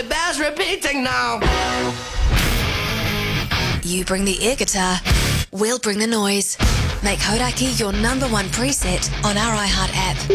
it bears repeating now. You bring the air guitar, we'll bring the noise. Make Hodaki your #1 preset on our iHeart app.